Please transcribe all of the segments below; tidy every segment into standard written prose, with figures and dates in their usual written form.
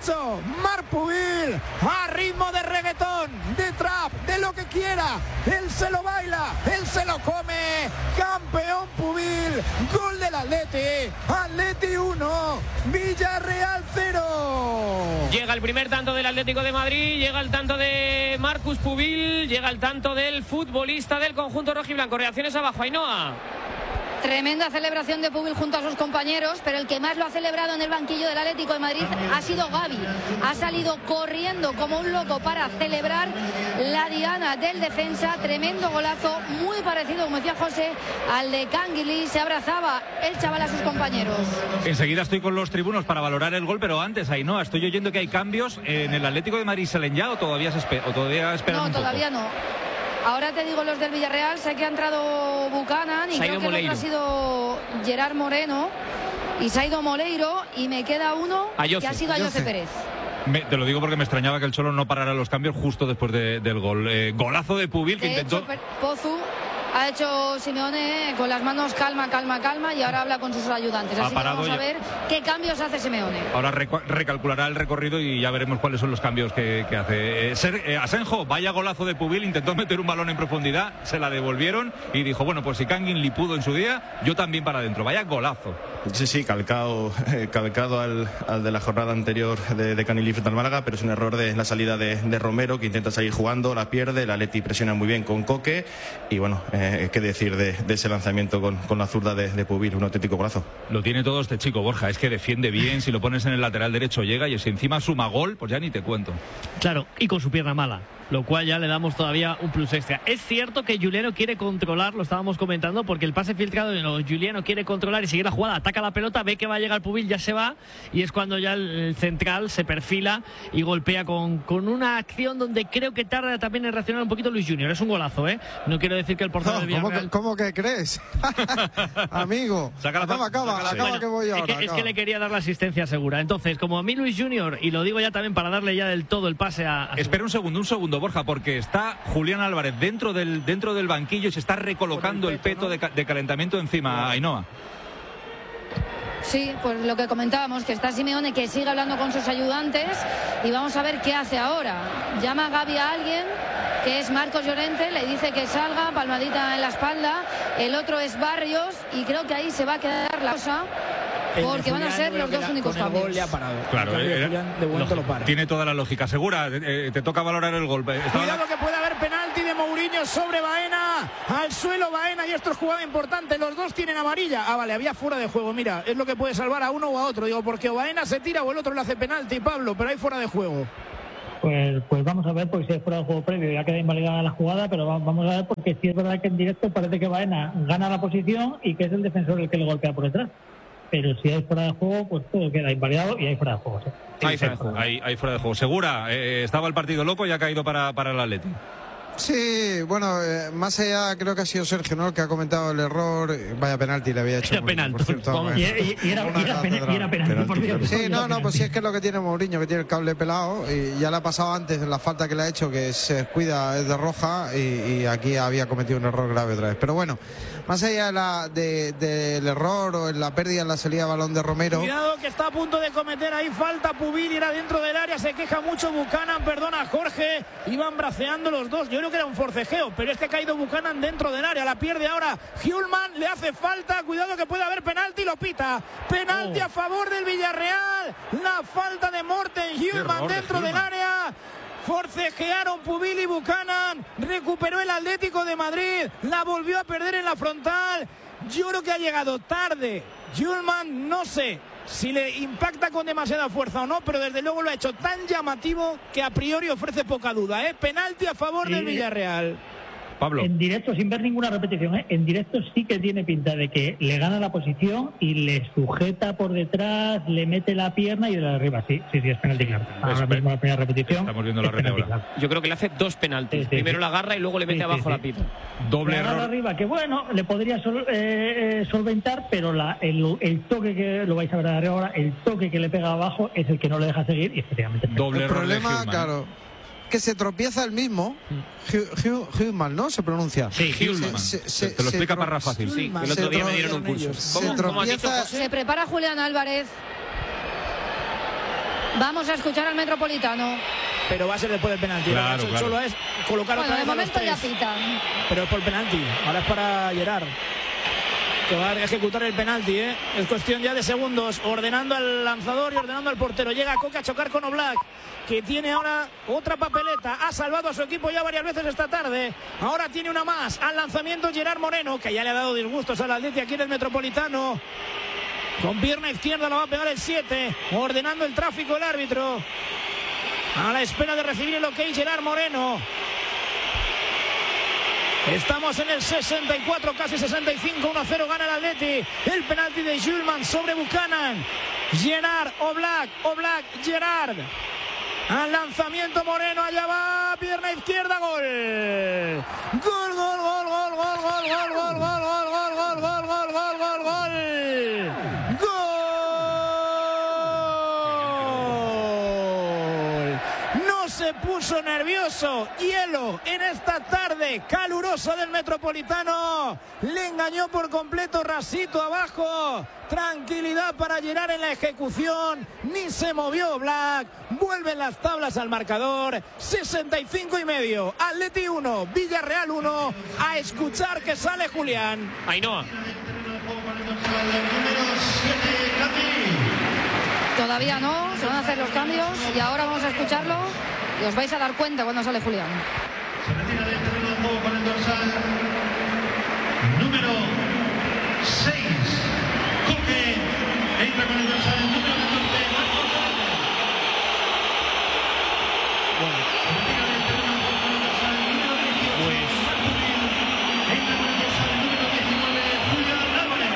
hecho Marc Pubil a ritmo de reggaetón, de trap, de lo que quiera. Él se lo baila, él se lo come. Campeón Pubil, gol del Atleti 1, Villarreal 0. Llega el primer tanto del Atlético de Madrid, llega el tanto de Marcus Pubil, llega el tanto del futbolista del conjunto rojiblanco. Reacciones abajo, Ainhoa. Tremenda celebración de Pubil junto a sus compañeros, pero el que más lo ha celebrado en el banquillo del Atlético de Madrid ha sido Gavi. Ha salido corriendo como un loco para celebrar la diana del defensa. Tremendo golazo, muy parecido, como decía José, al de Canguilí. Se abrazaba el chaval a sus compañeros. Enseguida estoy con los tribunos para valorar el gol, pero antes, Ainhoa, estoy oyendo que hay cambios en el Atlético de Madrid. ¿Salen ya o todavía esperan un poco? No, todavía no. Ahora te digo los del Villarreal. Sé que ha entrado Buchanan y creo que el otro ha sido Gerard Moreno y se ha ido Moleiro y me queda uno que ha sido Ayoce Pérez. Te lo digo porque me extrañaba que el Cholo no parara los cambios justo después del gol. Golazo de Pubil que intentó... Pozu ha hecho Simeone con las manos calma y ahora habla con sus ayudantes. Así que vamos a ver qué cambios hace Simeone. Ahora recalculará el recorrido y ya veremos cuáles son los cambios que hace. Asenjo, vaya golazo de Pubil, intentó meter un balón en profundidad, se la devolvieron y dijo, bueno, pues si Canguilí pudo en su día, yo también para adentro. Vaya golazo. Sí, calcado al de la jornada anterior de Canguilí frente al Málaga, pero es un error de la salida de Romero, que intenta salir jugando, la pierde, el Atleti presiona muy bien con Coque y bueno, qué decir de ese lanzamiento con la zurda de Pubil, un auténtico golazo. Lo tiene todo este chico, Borja, es que defiende bien, si lo pones en el lateral derecho llega y si encima suma gol, pues ya ni te cuento. Claro, y con su pierna mala, lo cual ya le damos todavía un plus extra. Es cierto que Juliano quiere controlar, lo estábamos comentando, porque el pase filtrado Juliano quiere controlar y seguir la jugada, ataca la pelota, ve que va a llegar Pubil, ya se va y es cuando ya el central se perfila y golpea con una acción donde creo que tarda también en reaccionar un poquito Luis Junior. Es un golazo, no quiero decir que el portero de Villarreal... ¿Cómo que crees? Amigo, acaba que voy ahora. Es que le quería dar la asistencia segura. Entonces, como a mí Luis Junior, y lo digo ya también para darle ya del todo el pase a... Espera un segundo, Borja, porque está Julián Álvarez dentro del banquillo y se está recolocando el peto, ¿no?, de calentamiento encima, Ainhoa. Sí, pues lo que comentábamos, que está Simeone, que sigue hablando con sus ayudantes y vamos a ver qué hace ahora. Llama a Gavi a alguien, que es Marcos Llorente, le dice que salga, palmadita en la espalda. El otro es Barrios y creo que ahí se va a quedar la cosa, porque van a ser los dos únicos cambios. Claro, tiene toda la lógica. Segura, te toca valorar el gol. Cuidado que puede haber penalti de Mourinho sobre Baena, al suelo Baena, y esto es jugada importante. Los dos tienen amarilla. Vale, había fuera de juego. Mira, es lo que puede salvar a uno o a otro. Digo, porque o Baena se tira o el otro le hace penalti, Pablo, pero hay fuera de juego. Pues vamos a ver, porque si es fuera de juego previo ya queda invalidada la jugada, pero vamos a ver, porque sí es verdad que en directo parece que Baena gana la posición y que es el defensor el que le golpea por detrás. Pero si hay fuera de juego, pues todo queda invalidado y hay fuera de juego. ¿Sí? Hay fuera de juego. Segura, estaba el partido loco y ha caído para el Atleti. Sí, bueno, más allá creo que ha sido Sergio, ¿no?, el que ha comentado el error. Vaya penalti le había hecho. Era penalti, por cierto, y era penalti, por Dios. Sí, pues sí, es que es lo que tiene Mourinho, que tiene el cable pelado y ya le ha pasado antes en la falta que le ha hecho, que se descuida, es de roja y aquí había cometido un error grave otra vez. Pero bueno, más allá del error o en la pérdida en la salida de balón de Romero. Cuidado que está a punto de cometer ahí falta Pubil, y era dentro del área, se queja mucho Buchanan, perdona Jorge, iban braceando los dos. Yo creo que era un forcejeo, pero ha caído Buchanan dentro del área, la pierde ahora Hjulman, le hace falta, cuidado que puede haber penalti, lo pita, penalti a favor del Villarreal, la falta de Morten Hjulman dentro del área. Forcejearon Pubil y Buchanan, recuperó el Atlético de Madrid, la volvió a perder en la frontal. Yo creo que ha llegado tarde Hjulman, no sé si le impacta con demasiada fuerza o no, pero desde luego lo ha hecho tan llamativo que a priori ofrece poca duda, penalti a favor del Villarreal. Pablo. En directo, sin ver ninguna repetición, en directo sí que tiene pinta de que le gana la posición y le sujeta por detrás, le mete la pierna y de la de arriba. Sí, es penalti, claro. Ahora mismo la primera repetición. Estamos viendo la red ahora. Yo creo que le hace dos penaltis. Primero la agarra y luego le mete abajo la pita. Doble error. Arriba, que bueno, le podría solventar, pero el toque que lo vais a ver ahora, el toque que le pega abajo es el que no le deja seguir y efectivamente. Doble error. El problema, claro, que se tropieza el mismo Hjulman, ¿no? Se pronuncia. Sí, Hjulman. Te lo explica para fácil. Sí, el otro día me dieron un curso. Se prepara Julián Álvarez. Vamos a escuchar al Metropolitano. Pero va a ser después del penalti. Claro, claro. Solo es colocar otra vez De a los momento ya tres. pitan. Pero es por penalti. Ahora es para Gerard, que va a ejecutar el penalti, ¿eh? Es cuestión ya de segundos, ordenando al lanzador y ordenando al portero. Llega Coque a chocar con Oblak, que tiene ahora otra papeleta. Ha salvado a su equipo ya varias veces esta tarde. Ahora tiene una más. Al lanzamiento Gerard Moreno, que ya le ha dado disgustos al Atleti aquí en el Metropolitano. Con pierna izquierda lo va a pegar el 7, ordenando el tráfico el árbitro. A la espera de recibir el ok Gerard Moreno. Estamos en el 64, casi 65, 1-0 gana el Atleti. El penalti de Julman sobre Buchanan. Gerard, Oblak, Gerard. Al lanzamiento Moreno, allá va, pierna izquierda, gol. Gol, gol, gol, gol, gol, gol, gol, gol, gol, gol, gol, gol, gol, gol, gol, gol, gol. Gol. No se puso nervioso. Hielo en esta tarde calurosa del Metropolitano. Le engañó por completo Rasito abajo. Tranquilidad para Gerard en la ejecución. Ni se movió Black. Vuelven las tablas al marcador. 65,5. Atleti 1, Villarreal 1. A escuchar que sale Julián. Ainhoa. Todavía no, se van a hacer los cambios y ahora vamos a escucharlo y os vais a dar cuenta cuando sale Julián. Se retira del terreno de juego con el dorsal número 6. Coque entra con el dorsal número 14. Bueno, Se retira del terreno de juego con el dorsal número 18. pues Entra con el dorsal número 19. Julián Álvarez.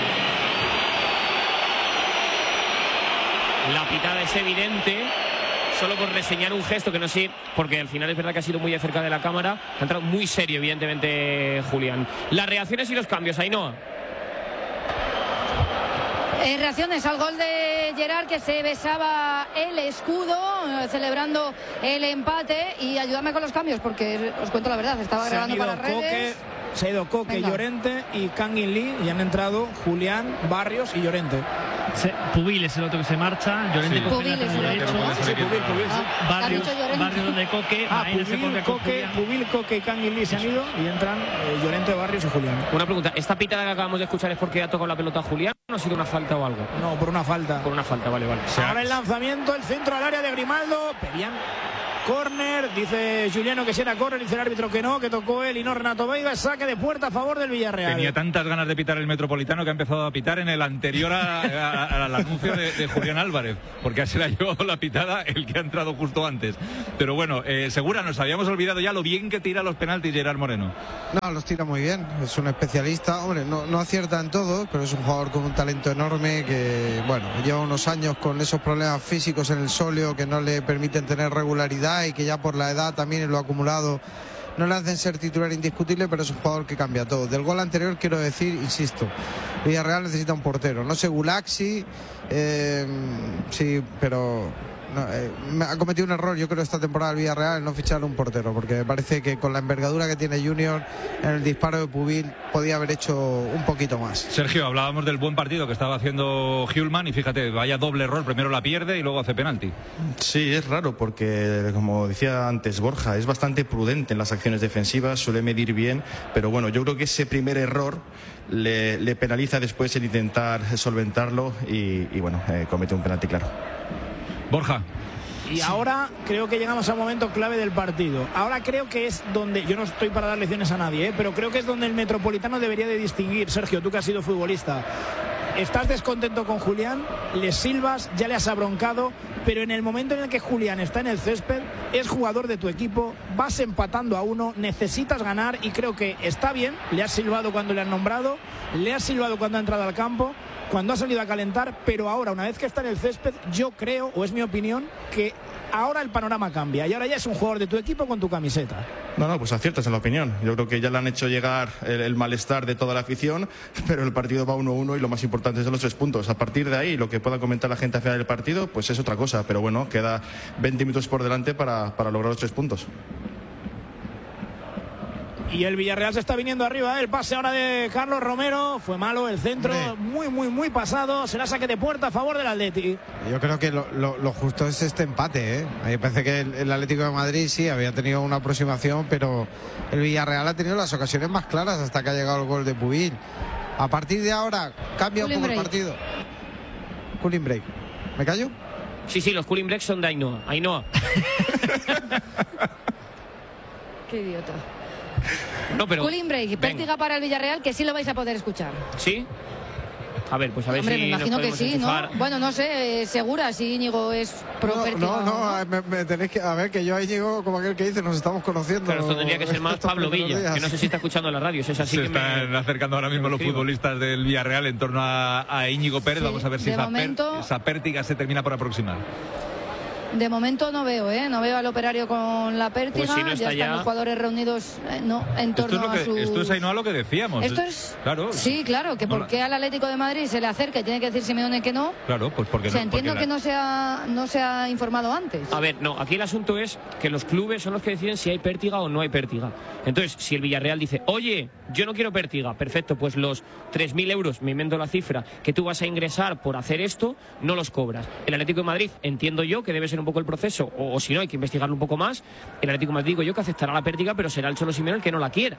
la pitada es evidente. Solo por reseñar un gesto que no sé, porque al final es verdad que ha sido muy de cerca de la cámara. Ha entrado muy serio, evidentemente, Julián. Las reacciones y los cambios, Ainhoa. Reacciones al gol de Gerard, que se besaba el escudo celebrando el empate. Y ayúdame con los cambios porque os cuento la verdad, estaba grabando para redes. Se ha ido Coque, Venga. Llorente y Kangin Lee, y han entrado Julián, Barrios y Llorente. Pubil es el otro que se marcha. Llorente Sí. coge Pubil el es el lateral otro, derecho. ¿no? Sí, Pubil. Barrios, Ha dicho Llorente. Barrios donde Coque. Baena se coloca con Julián. Pubil, Coque y Kangin Lee se han ido y entran Llorente, Barrios y Julián. Una pregunta, ¿esta pitada que acabamos de escuchar es porque ha tocado la pelota a Julián o ha sido una falta o algo? No, por una falta. Por una falta, vale. Ahora el lanzamiento, el centro al área de Grimaldo. Pedían córner, dice Juliano que si era córner, dice el árbitro que no, que tocó él y no Renato Veiga. Saque de puerta a favor del Villarreal. Tenía tantas ganas de pitar el Metropolitano que ha empezado a pitar en el anterior al anuncio de Julián Álvarez, porque se le ha llevado la pitada el que ha entrado justo antes. Pero bueno, Segura, nos habíamos olvidado ya lo bien que tira los penaltis Gerard Moreno. No, los tira muy bien, es un especialista. Hombre, no acierta en todo, pero es un jugador con un talento enorme que, bueno, lleva unos años con esos problemas físicos en el sóleo que no le permiten tener regularidad y que ya por la edad también en lo acumulado no le hacen ser titular indiscutible, pero es un jugador que cambia todo. Del gol anterior quiero decir, insisto, Villarreal necesita un portero. No sé, Gulaxi, sí, pero... No, ha cometido un error, yo creo, esta temporada el Villarreal en no fichar un portero, porque me parece que con la envergadura que tiene Junior en el disparo de Pubil podía haber hecho un poquito más. Sergio, hablábamos del buen partido que estaba haciendo Hjulman y fíjate, vaya doble error, primero la pierde y luego hace penalti. Sí, es raro porque, como decía antes Borja, es bastante prudente en las acciones defensivas, suele medir bien, pero bueno, yo creo que ese primer error le penaliza después el intentar solventarlo y bueno, comete un penalti claro. Borja. Y ahora creo que llegamos a un momento clave del partido. Ahora creo que es donde, yo no estoy para dar lecciones a nadie, pero creo que es donde el Metropolitano debería de distinguir. Sergio, tú que has sido futbolista, estás descontento con Julián, le silbas, ya le has abroncado, pero en el momento en el que Julián está en el césped, es jugador de tu equipo, vas empatando a 1, necesitas ganar y creo que está bien, le has silbado cuando le han nombrado, le has silbado cuando ha entrado al campo, cuando ha salido a calentar, pero ahora, una vez que está en el césped, yo creo, o es mi opinión, que ahora el panorama cambia y ahora ya es un jugador de tu equipo con tu camiseta. No, pues aciertas en la opinión. Yo creo que ya le han hecho llegar el malestar de toda la afición, pero el partido va 1-1 y lo más importante son los 3 puntos. A partir de ahí, lo que pueda comentar la gente al final del partido, pues es otra cosa, pero bueno, queda 20 minutos por delante para lograr los 3 puntos. Y el Villarreal se está viniendo arriba, ¿eh? El pase ahora de Carlos Romero. Fue malo el centro, muy pasado. Será saque de puerta a favor del Atleti. Yo creo que lo justo es este empate, ¿eh? A mí me parece que el Atlético de Madrid sí había tenido una aproximación, pero el Villarreal ha tenido las ocasiones más claras hasta que ha llegado el gol de Pubil. A partir de ahora cambia un poco el partido. Cooling break. ¿Me callo? Sí, los cooling breaks son de Ainhoa. Qué idiota. No, pero Cooling break, pértiga para el Villarreal, que sí lo vais a poder escuchar. ¿Sí? A ver, pues a ver. Hombre, si me imagino nos que sí, enchufar. ¿no? Bueno, no sé, segura si Íñigo es pro pértiga. No, me tenéis que... A ver, que yo a Íñigo, como aquel que dice, nos estamos conociendo. Pero esto tendría que ser más Pablo Villa, que no sé si está escuchando la radio. Si es así se que están acercando ahora mismo los futbolistas del Villarreal en torno a Íñigo Pérez. Sí, Vamos a ver si esa pértiga se termina por aproximar. De momento no veo, no veo al Operario con la pértiga. Pues si no ya están los jugadores reunidos en torno a su... Esto es Ainhoa lo que decíamos. Esto es... Claro. Sí, claro, que por qué al Atlético de Madrid se le acerca y tiene que decir Simeone que no. Claro, pues porque entiendo que no se ha informado antes. A ver, no, aquí el asunto es que los clubes son los que deciden si hay pértiga o no hay pértiga. Entonces, si el Villarreal dice, oye, yo no quiero pértiga, perfecto, pues los 3.000 euros, me invento la cifra, que tú vas a ingresar por hacer esto, no los cobras. El Atlético de Madrid, entiendo yo que debe ser un poco el proceso, o si no, hay que investigarlo un poco más. El Atlético de Madrid, digo yo, que aceptará la pértiga, pero será el Cholo Simeone el que no la quiera.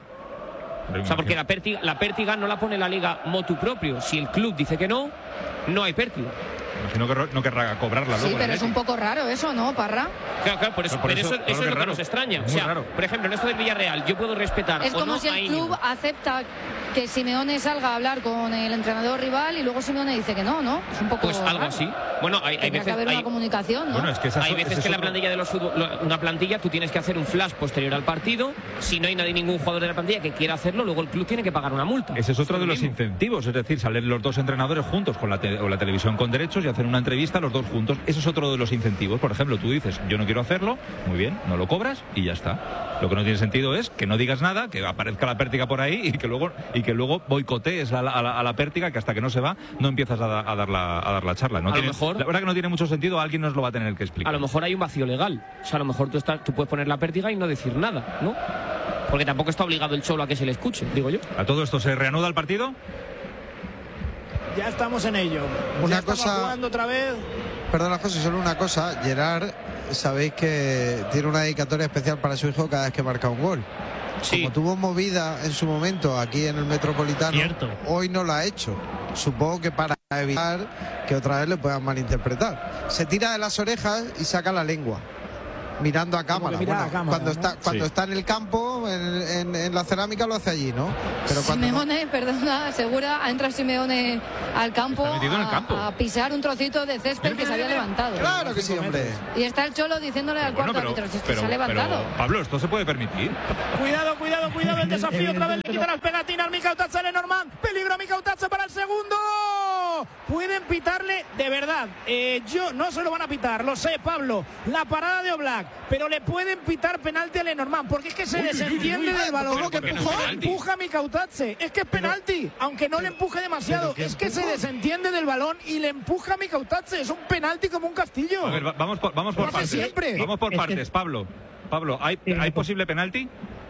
O sea, porque la pértiga no la pone la liga motu propio. Si el club dice que no, no hay pértiga. No querrá cobrarla, ¿no? Sí, pero es un poco raro eso, ¿no, Parra? Claro, por eso, pero eso es lo que nos extraña. O sea, por ejemplo, en esto del Villarreal, yo puedo respetar. Es como si el club acepta que Simeone salga a hablar con el entrenador rival y luego Simeone dice que no. Es un poco. Pues algo raro. Así. Bueno, hay veces. Que haber una comunicación, ¿no? Bueno, es que hay veces que la plantilla de los una plantilla, tú tienes que hacer un flash posterior al partido. Si no hay ningún jugador de la plantilla que quiera hacerlo, luego el club tiene que pagar una multa. Ese es otro de los incentivos, es decir, salen los dos entrenadores juntos con la televisión con derechos y hacen una entrevista los dos juntos. Eso es otro de los incentivos. Por ejemplo, tú dices, yo no quiero hacerlo, muy bien, no lo cobras y ya está. Lo que no tiene sentido es que no digas nada, que aparezca la pértiga por ahí y que luego boicotees a la pértiga, que hasta que no se va no empiezas a dar la charla. La verdad que no tiene mucho sentido, alguien nos lo va a tener que explicar. A lo mejor hay un vacío legal. O sea, a lo mejor tú puedes poner la pértiga y no decir nada, ¿no? Porque tampoco está obligado el Cholo a que se le escuche, digo yo. ¿A todo esto se reanuda el partido? Ya estamos en ello. Una cosa. Jugando otra vez. Perdona, José, solo una cosa. Gerard, sabéis que tiene una dedicatoria especial para su hijo cada vez que marca un gol. Sí. Como tuvo movida en su momento aquí en el Metropolitano, hoy no lo ha hecho. Supongo que para evitar que otra vez le puedan malinterpretar. Se tira de las orejas y saca la lengua, mirando a cámara. Cuando está en el campo, en la cerámica, lo hace allí, ¿no? Pero Simeone, perdona, Segura, entra Simeone al campo, a pisar un trocito de césped que se había levantado. Claro que sí, hombre. Y está el Cholo diciéndole al cuarto árbitro si se ha levantado. Pero, Pablo, ¿esto se puede permitir? Cuidado, el desafío otra vez le quita las pegatinas. Mikautadze Lenormand, peligro Mikautadze para el segundo. Pueden pitarle, de verdad, yo no se lo van a pitar, lo sé, Pablo, la parada de Oblak, pero le pueden pitar penalti a Lenormand, porque es que se desentiende del balón. Que empuja a Mikautadze, es que es penalti, aunque no le empuje demasiado, es que se desentiende del balón y le empuja a Mikautadze, es un penalti como un castillo. A ver, vamos por partes. Siempre. Vamos por partes, Pablo, ¿hay posible penalti?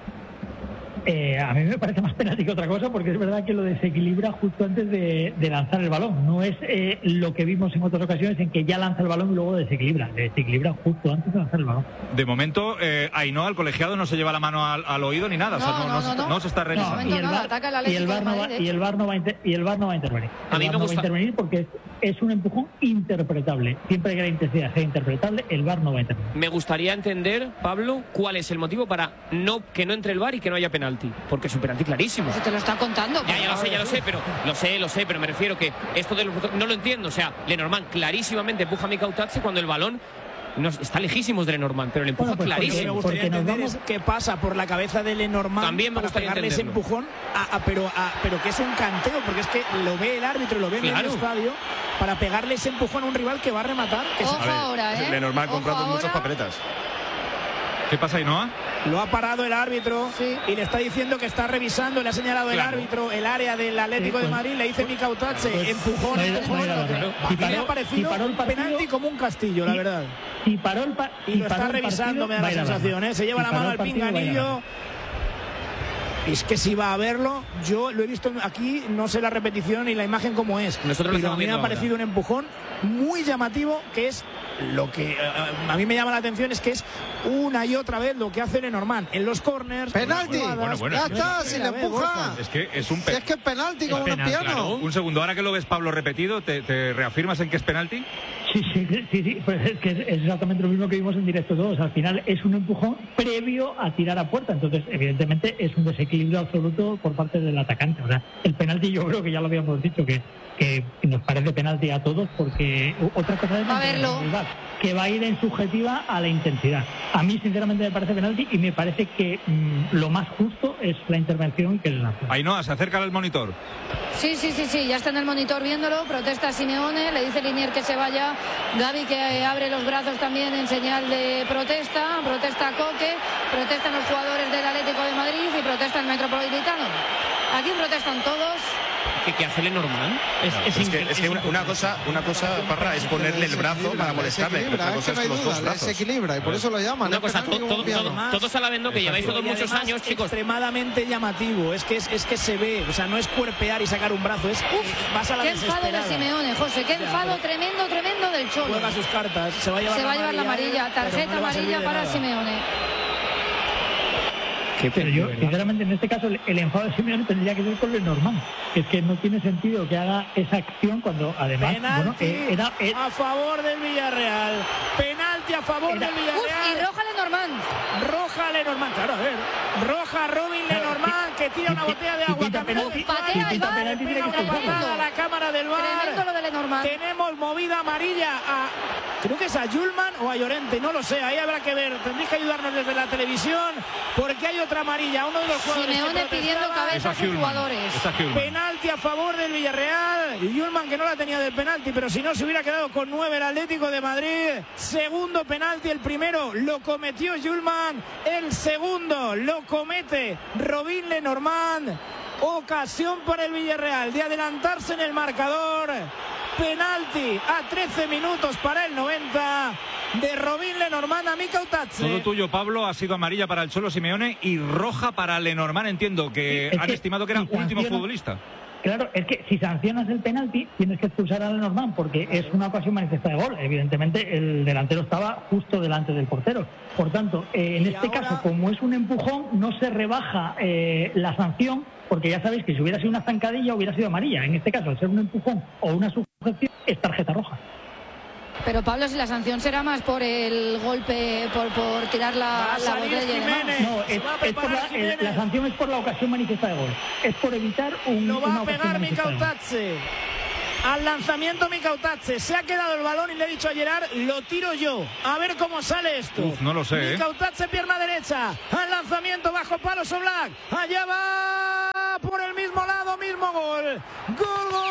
A mí me parece más penalti que otra cosa, porque es verdad que lo desequilibra justo antes de lanzar el balón. No es lo que vimos en otras ocasiones, en que ya lanza el balón y luego desequilibra. Desequilibra justo antes de lanzar el balón. De momento, Ainhoa, el colegiado, no se lleva la mano al oído ni nada. No se está revisando. Y el VAR no va a intervenir. A mí me gusta intervenir porque es un empujón interpretable. Siempre que la intensidad sea interpretable, el VAR no va a intervenir. Me gustaría entender, Pablo, cuál es el motivo para que no entre el VAR y que no haya penalti. Porque es un penalti clarísimo. Eso te lo está contando. Ya lo sé, pero me refiero que esto no lo entiendo. O sea, Lenormand clarísimamente empuja a Mikautadze cuando el balón está lejísimos de Lenormand, pero le empuja clarísimo. Me gustaría entender qué pasa por la cabeza de Lenormand. También me gustaría pegarle ese empujón, pero que es un canteo, porque es que lo ve el árbitro, lo ve en el estadio, para pegarle ese empujón a un rival que va a rematar. Ojo ahora, Lenormand comprando muchas papeletas. ¿Qué pasa, Ainhoa? Lo ha parado el árbitro y le está diciendo que está revisando, le ha señalado el árbitro el área del Atlético de Madrid, le dice Mikautadze, empujón. Y le ha parecido penalti como un castillo, la verdad. Y lo está revisando, me da la sensación, se lleva la mano al pinganillo. Es que si va a verlo, yo lo he visto aquí, no sé la repetición ni la imagen cómo es. Nosotros pero a mí me ha parecido un empujón muy llamativo, que es lo que a mí me llama la atención, es que es una y otra vez lo que hace Lenormand en los corners. ¡Penalti! Bueno, ya está, si le empuja. Es que es un Si es que es penalti como un piano. Claro. Un segundo, ahora que lo ves, Pablo, repetido, ¿te reafirmas en que es penalti? Sí, pues es que es exactamente lo mismo que vimos en directo todos. Al final es un empujón previo a tirar a puerta, entonces evidentemente es un desequilibrio absoluto por parte del atacante. O sea, el penalti yo creo que ya lo habíamos dicho, que nos parece penalti a todos, porque otra cosa es que va a ir en subjetiva a la intensidad. A mí sinceramente me parece penalti y me parece que lo más justo es la intervención que le hace. Ainhoa, se acerca al monitor. Sí, ya está en el monitor viéndolo, protesta Simeone, le dice Linier que se vaya, Gavi que abre los brazos también en señal de protesta Coque, protestan los jugadores del Atlético de Madrid y protesta el Metropolitano. Aquí protestan todos. ¿Qué hace Lenormand? Es que una cosa, Parra, es ponerle el brazo para molestarle. Otra cosa es con los dos brazos. Se equilibra y por eso lo llaman. Una cosa, todos sabiendo que lleváis todos muchos años, chicos. Extremadamente llamativo, es que se ve, o sea, no es cuerpear y sacar un brazo, es vas a la desesperada. Qué enfado de Simeone, José, qué enfado tremendo del Cholo. Juega sus cartas, se va a llevar la amarilla, tarjeta amarilla para Simeone. Pero yo, sinceramente, en este caso, el enfado de Simeone tendría que ser con Lenormand. Es que no tiene sentido que haga esa acción cuando, además, penalti a favor del Villarreal. Penalti a favor del Villarreal. Y roja Lenormand. Roja Lenormand, claro, a ver. Roja Robin Lenormand, que tira una botella de agua. Patea el VAR. A la cámara del VAR. Tremendo lo de Lenormand. Tenemos movida amarilla a... Creo que es a Yulman o a Llorente, no lo sé, ahí habrá que ver. Tendréis que ayudarnos desde la televisión, porque hay otra amarilla, uno de los jugadores. Simeone pidiendo cabeza a sus jugadores. Penalti a favor del Villarreal. Y Yulman, que no la tenía del penalti, pero si no se hubiera quedado con 9 el Atlético de Madrid. Segundo penalti, el primero lo cometió Yulman, el segundo lo comete Robin Lenormand. Ocasión para el Villarreal de adelantarse en el marcador. Penalti a 13 minutos para el 90 de Robin Lenormand a Mika Otatze. Todo tuyo, Pablo, ha sido amarilla para el Cholo Simeone y roja para Lenormand. Entiendo que han estimado que era último futbolista. Claro, es que si sancionas el penalti tienes que expulsar a Lenormand porque es una ocasión manifiesta de gol. Evidentemente el delantero estaba justo delante del portero. Por tanto, en este caso, como es un empujón, no se rebaja la sanción, porque ya sabéis que si hubiera sido una zancadilla hubiera sido amarilla. En este caso, al ser un empujón o una sujeción, es tarjeta roja. Pero Pablo, si la sanción será más por el golpe, por tirar la botella. No, la sanción es por la ocasión manifiesta de gol. Es por evitar lo va a pegar Mika Otatze. Al lanzamiento Mika Otatze. Se ha quedado el balón y le he dicho a Gerard, lo tiro yo. A ver cómo sale esto. No lo sé. Mika Otatze, pierna derecha. Al lanzamiento bajo palo Oblak. Allá va por el mismo lado, mismo gol. Gol.